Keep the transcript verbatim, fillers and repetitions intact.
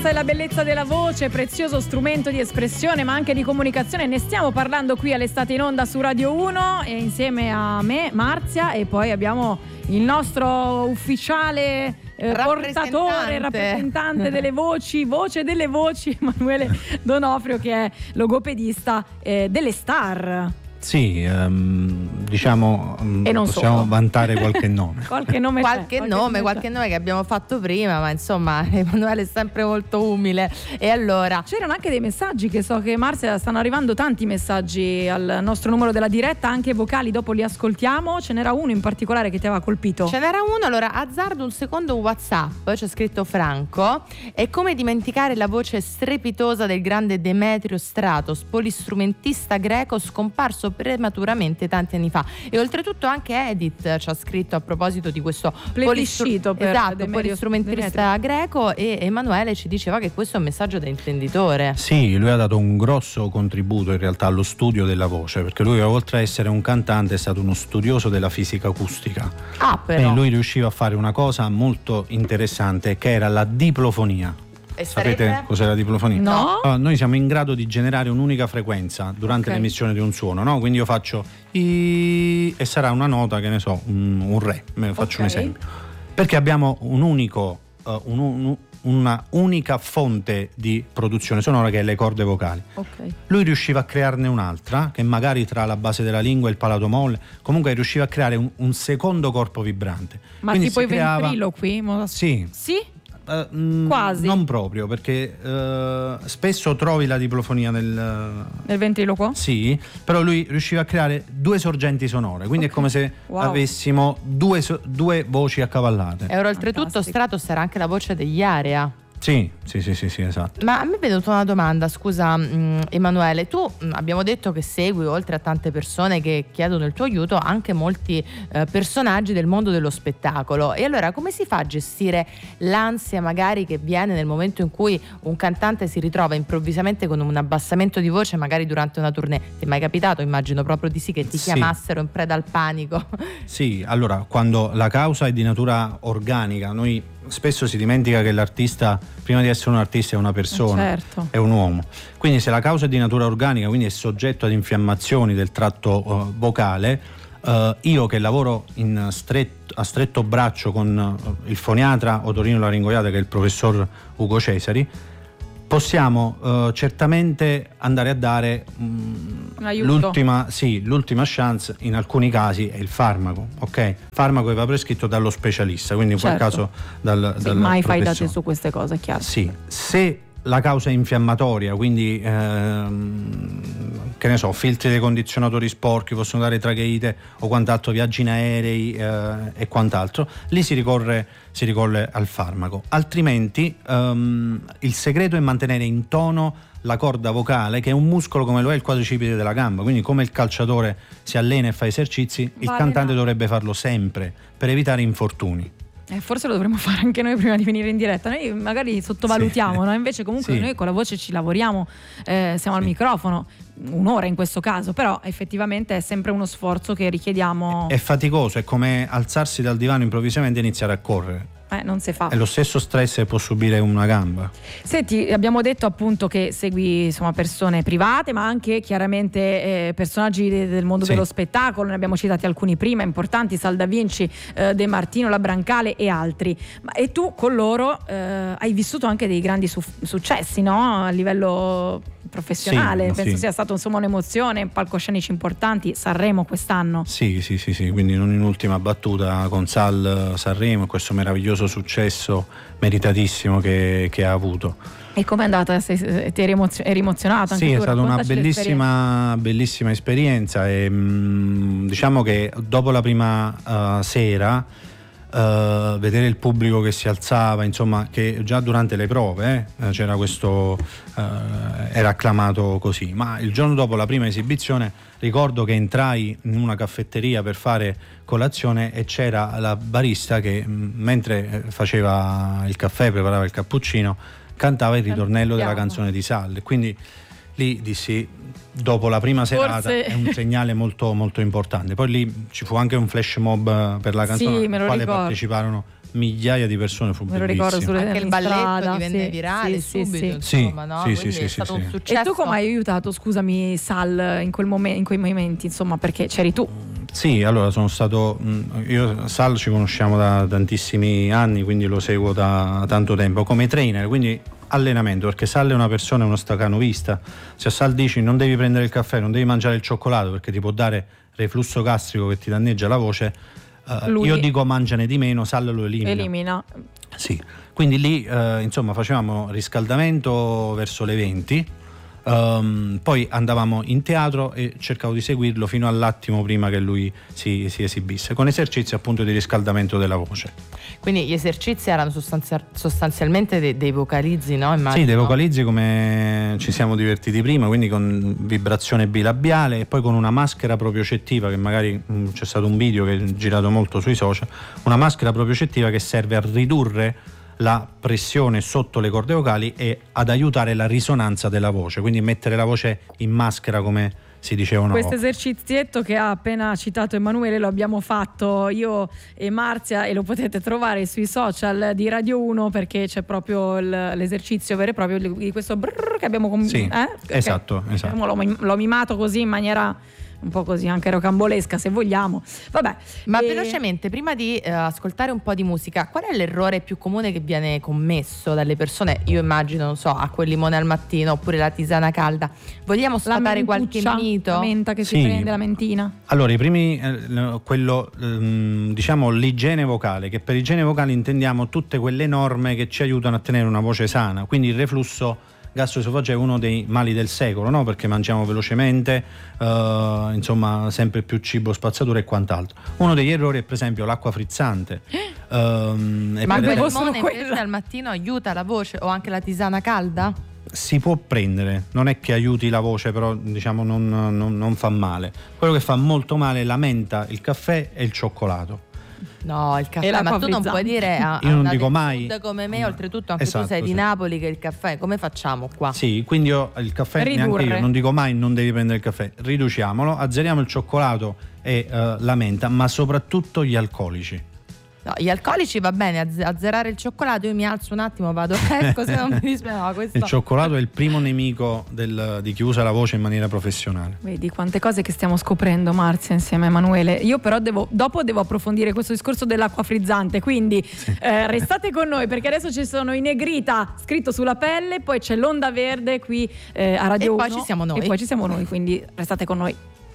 forza e la bellezza della voce, prezioso strumento di espressione ma anche di comunicazione. Ne stiamo parlando qui all'Estate in Onda su Radio uno e insieme a me, Marzia, e poi abbiamo il nostro ufficiale eh, portatore, rappresentante delle voci, voce delle voci, Emanuele Donofrio, che è logopedista eh, delle star. Sì, um, diciamo e non possiamo solo. vantare qualche nome. qualche nome, qualche, qualche nome, qualche nome che abbiamo fatto prima, ma insomma Emanuele è sempre molto umile. E allora c'erano anche dei messaggi, che so che Marzia stanno arrivando tanti messaggi al nostro numero della diretta, anche vocali, dopo li ascoltiamo. Ce n'era uno in particolare che ti aveva colpito. Ce n'era uno, allora azzardo un secondo WhatsApp, c'è scritto Franco: è come dimenticare la voce strepitosa del grande Demetrio Stratos, polistrumentista greco scomparso prematuramente tanti anni fa. E oltretutto anche Edith ci ha scritto a proposito di questo plebiscito per esatto, polistrumentista greco, e Emanuele ci diceva che questo è un messaggio da intenditore. Sì, lui ha dato un grosso contributo in realtà allo studio della voce, perché lui, oltre a essere un cantante, è stato uno studioso della fisica acustica. Ah, però. E lui riusciva a fare una cosa molto interessante, che era la diplofonia. E sapete sarebbe? cos'è la diplofonia? No. Allora, noi siamo in grado di generare un'unica frequenza durante okay. l'emissione di un suono, no? Quindi io faccio i e sarà una nota, che ne so, un, un re, me faccio okay. un esempio. Perché abbiamo un unico uh, un, un, una unica fonte di produzione sonora, che è le corde vocali. Okay. Lui riusciva a crearne un'altra, che magari tra la base della lingua e il palato molle, comunque riusciva a creare un, un secondo corpo vibrante. Ma quindi tipo i creava... ventriloqui? Sì. Sì? Uh, mh, Quasi. Non proprio, perché uh, spesso trovi la diplofonia nel, nel ventriloquo? Sì, però lui riusciva a creare due sorgenti sonore, quindi okay. è come se wow. avessimo due, so- due voci accavallate. E ora oltretutto Stratos era anche la voce degli Area. Sì, sì, sì, sì, sì, esatto. Ma a me è venuta una domanda, scusa mh, Emanuele, tu mh, abbiamo detto che segui, oltre a tante persone che chiedono il tuo aiuto, anche molti eh, personaggi del mondo dello spettacolo, e allora come si fa a gestire l'ansia magari che viene nel momento in cui un cantante si ritrova improvvisamente con un abbassamento di voce magari durante una tournée? Ti è mai capitato? Immagino proprio di sì, che ti sì. chiamassero in preda al panico. Sì, allora quando la causa è di natura organica, noi spesso si dimentica che l'artista, prima di essere un artista, è una persona, certo. è un uomo. Quindi se la causa è di natura organica, quindi è soggetto ad infiammazioni del tratto uh, vocale, uh, io che lavoro in stretto, a stretto braccio con uh, il foniatra otorinolaringoiatra, che è il professor Ugo Cesari, possiamo uh, certamente andare a dare um, l'ultima, sì, l'ultima chance. In alcuni casi è il farmaco, ok? Farmaco che va prescritto dallo specialista, quindi in certo. quel caso dal, sì, dal mai professore. fai date su queste cose, è chiaro. Sì, se la causa è infiammatoria, quindi ehm, che ne so, filtri dei condizionatori sporchi, possono dare tracheite o quant'altro, viaggi in aerei eh, e quant'altro, lì si ricorre, si ricorre al farmaco. Altrimenti ehm, il segreto è mantenere in tono la corda vocale, che è un muscolo come lo è il quadricipite della gamba, quindi come il calciatore si allena e fa esercizi, il vale cantante no. dovrebbe farlo sempre per evitare infortuni. Eh, forse lo dovremmo fare anche noi prima di venire in diretta. Noi magari sottovalutiamo, sì. no? Invece comunque sì. noi con la voce ci lavoriamo, eh, siamo sì. al microfono un'ora in questo caso, però effettivamente è sempre uno sforzo che richiediamo. È faticoso, è come alzarsi dal divano improvvisamente e iniziare a correre. Eh, non si fa. È lo stesso stress che può subire una gamba. Senti, abbiamo detto appunto che segui insomma persone private, ma anche chiaramente eh, personaggi de- del mondo sì. dello spettacolo. Ne abbiamo citati alcuni prima, importanti: Sal Da Vinci, eh, De Martino, La Brancale e altri. Ma, e tu con loro eh, hai vissuto anche dei grandi su- successi, no? A livello professionale. Sì, Penso sì. sia stata insomma un'emozione, palcoscenici importanti. Sanremo quest'anno. Sì, sì, sì, sì. Quindi non in ultima battuta con Sal Sanremo, questo meraviglioso successo meritatissimo che, che ha avuto. E com'è andata? Sei, ti eri, emozio- eri emozionata? Anche sì, tu? È stata una bellissima, l'esperienza. bellissima esperienza e mh, diciamo che dopo la prima uh, sera uh, vedere il pubblico che si alzava, insomma, che già durante le prove eh, c'era questo uh, era acclamato così, ma il giorno dopo la prima esibizione ricordo che entrai in una caffetteria per fare colazione e c'era la barista che mh, mentre faceva il caffè, preparava il cappuccino, cantava il ritornello della canzone di Sal. Quindi lì dissi, dopo la prima serata, forse è un segnale molto molto importante. Poi lì ci fu anche un flash mob per la canzone, sì, al quale ricordo. parteciparono migliaia di persone, fu Me lo bellissimo. ricordo sulle Anche il balletto strada, divenne sì, virale sì, subito, sì, sì. insomma, no? Sì, Quindi sì, è sì, stato sì, un sì. successo. E tu come hai aiutato, scusami Sal, in, quel momen- in quei momenti, insomma, perché c'eri tu? Sì, allora sono stato, io Sal ci conosciamo da tantissimi anni, quindi lo seguo da tanto tempo come trainer, quindi allenamento, perché Sal è una persona, uno stacanovista. Se a Sal dici non devi prendere il caffè, non devi mangiare il cioccolato perché ti può dare reflusso gastrico che ti danneggia la voce, eh, io dico mangiane di meno, Sal lo elimina. Elimina. Sì, quindi lì eh, insomma facevamo riscaldamento verso le venti. Um, poi andavamo in teatro e cercavo di seguirlo fino all'attimo prima che lui si, si esibisse, con esercizi appunto di riscaldamento della voce. Quindi gli esercizi erano sostanzia- sostanzialmente dei, dei vocalizzi, no? Immagino. Sì, dei vocalizzi come ci siamo divertiti prima, quindi con vibrazione bilabiale e poi con una maschera propriocettiva che magari mh, c'è stato un video che è girato molto sui social, una maschera propriocettiva che serve a ridurre la pressione sotto le corde vocali e ad aiutare la risonanza della voce, quindi mettere la voce in maschera, come si diceva una Questo volta. esercizietto che ha appena citato Emanuele lo abbiamo fatto io e Marzia e lo potete trovare sui social di Radio uno, perché c'è proprio il, l'esercizio vero e proprio di questo brrr che abbiamo com- Sì, eh? esatto, Che, esatto. L'ho, l'ho mimato così in maniera un po' così anche rocambolesca, se vogliamo. Vabbè. Ma e... velocemente, prima di eh, ascoltare un po' di musica, qual è l'errore più comune che viene commesso dalle persone? Io immagino, non so, acqua e limone al mattino oppure la tisana calda. Vogliamo la sfatare qualche mentuccia, mito? la menta che Sì. si prende, la mentina. Allora, i primi, eh, quello, ehm, diciamo l'igiene vocale, che per igiene vocale intendiamo tutte quelle norme che ci aiutano a tenere una voce sana, quindi il reflusso gastroesofageo è uno dei mali del secolo, no? Perché mangiamo velocemente, eh, insomma sempre più cibo spazzatura e quant'altro. Uno degli errori è per esempio l'acqua frizzante. Ehm, e Ma per il bevo esempio- solo limone quella. invece al mattino aiuta la voce o anche la tisana calda? si può prendere, non è che aiuti la voce, però diciamo non, non, non fa male. Quello che fa molto male è la menta, il caffè e il cioccolato. No, il caffè, E l'acqua ma tu non frizzante. puoi dire a, Io non a dico del mai- sud come me, oltretutto anche Esatto, tu sei di sì. Napoli, che il caffè, come facciamo qua? Sì, quindi io il caffè Ridurre. neanche io non dico mai non devi prendere il caffè, riduciamolo, azzeriamo il cioccolato e eh, la menta, ma soprattutto gli alcolici. No, gli alcolici va bene, azz- azzerare il cioccolato, io mi alzo un attimo, vado ecco se non mi dispiace. No, questo Il cioccolato è il primo nemico del- di chi usa la voce in maniera professionale. Vedi quante cose che stiamo scoprendo, Marzia, insieme a Emanuele. Io però devo, dopo devo approfondire questo discorso dell'acqua frizzante, quindi eh, restate con noi, perché adesso ci sono i Negrita scritto sulla pelle, poi c'è l'Onda Verde qui eh, a Radio E poi uno, ci siamo noi. e poi ci siamo noi, quindi restate con noi.